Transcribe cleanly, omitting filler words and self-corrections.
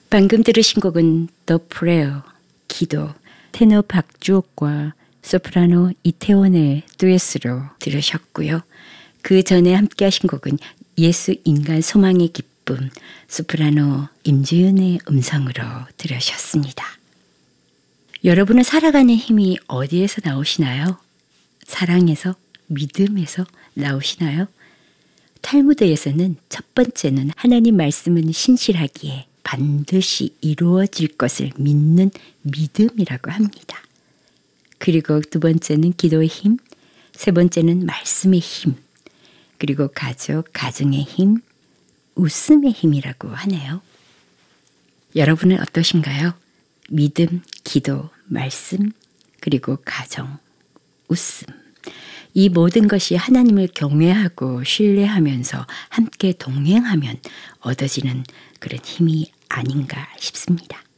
방금 들으신 곡은 The Prayer, 기도, 테너 박주옥과 소프라노 이태원의 듀엣으로 들으셨고요. 그 전에 함께 하신 곡은 예수 인간 소망의 기쁨, 소프라노 임지은의 음성으로 들으셨습니다. 여러분은 살아가는 힘이 어디에서 나오시나요? 사랑에서, 믿음에서 나오시나요? 탈무드에서는 첫 번째는 하나님 말씀은 신실하기에 반드시 이루어질 것을 믿는 믿음이라고 합니다. 그리고 두 번째는 기도의 힘, 세 번째는 말씀의 힘, 그리고 가족, 가정의 힘, 웃음의 힘이라고 하네요. 여러분은 어떠신가요? 믿음, 기도, 말씀, 그리고 가정, 웃음. 이 모든 것이 하나님을 경외하고 신뢰하면서 함께 동행하면 얻어지는 그런 힘이 아닌가 싶습니다.